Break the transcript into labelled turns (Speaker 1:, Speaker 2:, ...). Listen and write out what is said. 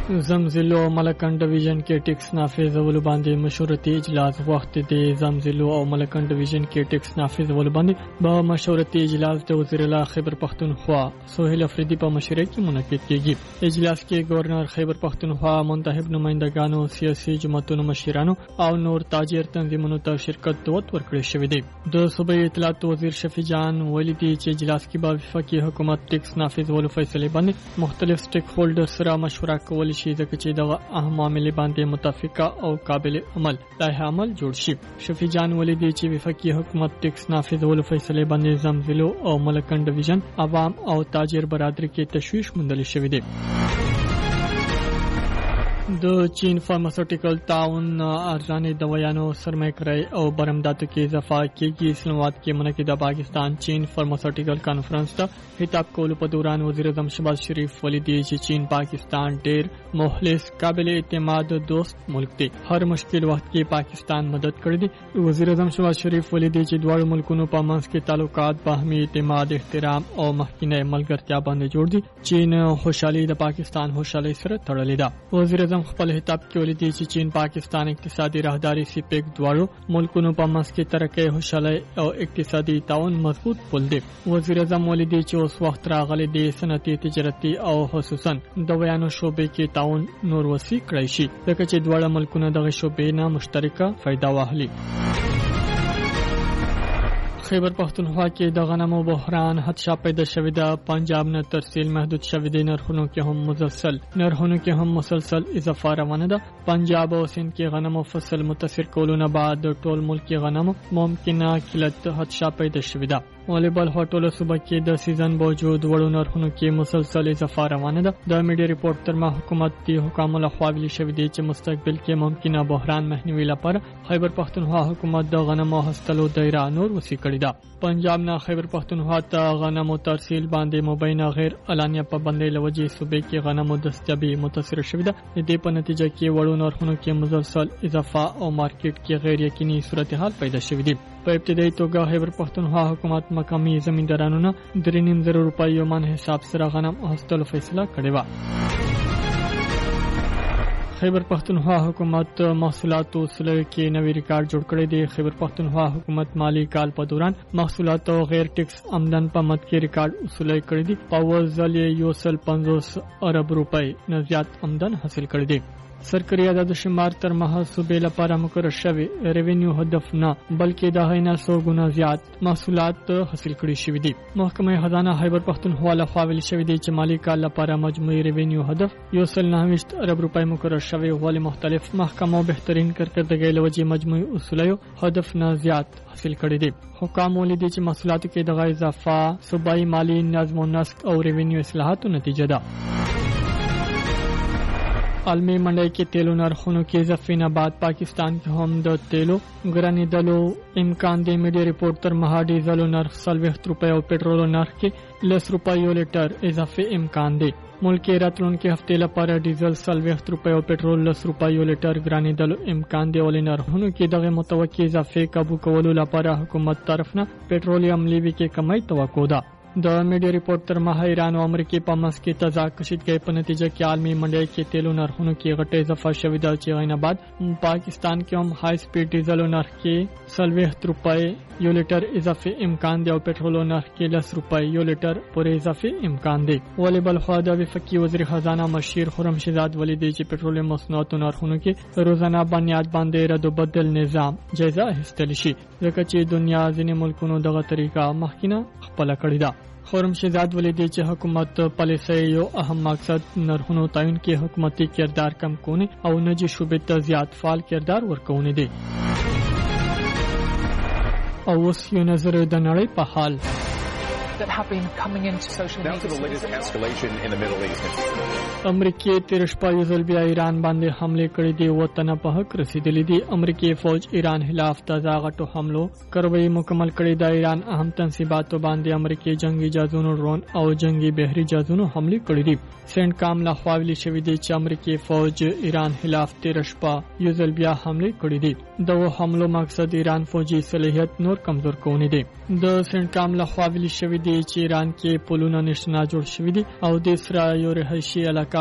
Speaker 1: زمزلو او ملکن ډیویژن کې ټیکس نافذولو باندې مشورتي اجلاس وخت دی. زمزلو او ملکن ډیویژن کې ټیکس نافذولو باندې به مشورتي اجلاس د وزیر اعلی خیبر پختونخوا سہیل افریدی په مشرۍ کې منعقد کیږي. اجلاس کې گورنر خیبر پختونخوا منتخب نمائندگانو سیاسي جماعتونو مشرانو او نور تاجر تنظیمونو ته شرکت دوت ورکړی شوی دی. د صوبې اطلاعات وزیر شفیع جان ویلي دی چې اجلاس کې به وفاقي حکومت ټیکس نافذولو فیصله باندې مختلف سټیک هولډر سره مشوره کول شي ځکه چې دغه اهم معاملې باندې متفقه او قابل عمل لایحه عمل جوړ شي. شفیع جان ویلي دی چې وفاقي حکومت ټیکس نافذولو فیصله باندې زمزلو او ملکن ډیویژن عوام او تاجر برادری کې تشویش موندل شوی دی. د چین فارماسوټیکل تعاون ارزانه دوايانو سرمایه‌کاري او برآمداتو کې اضافه کیږي. اسلام آباد کې منعقده پاکستان چین فارماسوټیکل کانفرنس ته خطاب کولو په دوران وزیر اعظم شهباز شریف ویلي دی چې چین پاکستان ډېر مخلص قابل اعتماد دوست ملک دی. هر مشکل وخت کې پاکستان مدد کړی دی. وزیر اعظم شهباز شریف ویلي دی چې دواړو ملکونو په منځ کې تعلقات باهمي اعتماد احترام او مخکینه ملګرتیا باندې جوړ دي. چین خوشحالي د پاکستان خوشحالي سره تړلې ده. وزیر اعظم خپل خطاب کې ویلي دی چې چین پاکستان اقتصادي راهداري سیپیک دواړو ملکونو په منځ کې ترقۍ خوشحالي او اقتصادي تعاون مضبوط پل دی. وزیر اعظم ویلي دی چې اوس وخت راغلی دی صنعتي تجارتي او خصوصا د ویانو شوبې کې تعاون نور وسیع کړی شي ځکه چې دواړه ملکونه دغه شوبې نه مشترکه فائدہ واخلي. خیبر پختونخوا کې د غنمو بحران حدشا پیدا شوی د پنجاب نه ترسیل محدود شوی د نرخونو کې هم مسلسل اضافه روانه ده. پنجاب او سند کې غنمو فصل متاثر کولو نه بعد ټول ملک غنمو ممکنه قلت حدشا پیدا شوی ده. والیبال هټول صوبه کې د سیزن باوجود وړو نرخونو کې مسلسل اضافه روانه ده. د میډیا ریپورت تر ما حکومت دی حکام له خوا ویل شوی دی چې مستقبل کې ممکنه بحران مخنیوي لپاره خیبر پختونخوا حکومت د غنمو هستلو دایره نور وسیع کړی ده. پنجاب نه خیبر پختونخوا ته غنمو ترسیل باندې مبینه غیر اعلانیه پابندۍ لوجې صوبې کې غنمو دستیابي متاثر شوې ده. د دې په نتیجه کې وړو نرخونو کې مسلسل اضافه او مارکیټ کې غیر یقیني صورتحال پیدا شوې دي. په ابتدایي توګه خیبر پختونخوا حکومت مقامی زمیندارانو نه 3.5 روپۍ یومن حساب سره غنم اخیستلو فیصله کړې و. خیبر پختونخوا حکومت محصولاتو سلسله کې نوی ریکارډ جوړ کړی دی. خیبر پختونخوا حکومت مالی کال په دوران محصولات او غیر ټیکس آمدن په مد کې ریکارډ اصول کړی دی. په اول ځل یې 150 ارب روپۍ نه زیات آمدن حاصل کړی دی. سرکاري عدد شمار تر مها صوبې لپاره مقرر شوی ریوینیو هدف نه بلکې د هینا 100 ګنا زیات محصولات حاصل کړي شوی دي. محکمه خزانه خیبر پختونخوا له خوا ویل شوی دی چې مالی کال لپاره مجموعي ریوینیو هدف 1.9 ارب روپۍ مقرر شوی ول مختلف محکمو بهترین کارکردګۍ لوجې مجموعي اصولو هدف نه زیات حاصل کړي دي. حکام ولیدي چې محصولاتو کې دغه اضافه صوبایي مالی نظم و نسق او ریوینیو اصلاحاتو نتیجه ده. عالمي منډي کې تیلو نرخونو کې اضافه نه بعد پاکستان کې هم د تیلو ګرانیدلو امکان دی. میډیا ریپورت تر مها ډیزلو نرخ 40 روپۍ او پټرولو نرخ کې 10 روپۍ یو لیټر اضافه امکان دی. ملک راتلونکي هفته لپاره ډیزل 40 روپۍ او پټرول 10 روپۍ یو لیټر ګرانیدلو امکان دی. ولې نرخونو کې دغه متوقع اضافه قابو کولو لپاره حکومت طرف نه پټرولیم لیوي کې کمای توقع ده. د میډیا ریپورت تر مها ایران او امریکای په منځ کې تضاد کشیدګۍ په نتیجه کې عالمي منډي کې تیلو نرخونو کې غټه اضافه شوې ده چې غینه بعد پاکستان کې هم های سپیډ ډیزلو نرخ کې 40 روپۍ یو لیټر اضافه امکان دی او پټرولو نرخ کې 10 روپۍ یو لیټر پورې اضافه امکان دی. ولیبل خو د وفاقي وزیر خزانه مشیر خرم شهزاد ولی دی چې پټرولیم مصنوعاتو نرخونو کې روزانه بنیاد باندې رد بدل نظام جایزه اخیستل شي ځکه چې دنیا ځینې ملکونو دغه طریقه مخکینه خپل کړی ده. خرم شهزاد ولی دی چې حکومت پالیسي یو اهم مقصد نرخونو تعین کې حکومتي کردار کم کونه او نجی شوبې ته زیات فعال کردار ورکونه دي. او اوس یو نظر د نړۍ په حال
Speaker 2: that have been coming into social media.
Speaker 3: Now to the latest escalation in the Middle East.
Speaker 1: امریکای تیر شپه یو ځل بیا ایران باندې حمله کړې دي. وطن په حق رسیدلې دي. امریکای فوج ایران خلاف تازه غټو حملو کروي مکمل کړې ده. ایران اهم تنصیباتو باندې امریکای جنگي جازونو ډرون او جنگي بحري جازونو حمله کړې دي. سنت کام له خواویل شوی دی چې امریکای فوج ایران خلاف تیر شپه یو ځل بیا حمله کړې دي. دغه حملو مقصد ایران فوجي صلاحیت نور کمزور کول دي. د سنت کام له خواویل شوی دی چې ایران کې پولونه نشنا جوړ شوی دي او د اسرائیل رهایشي علاقه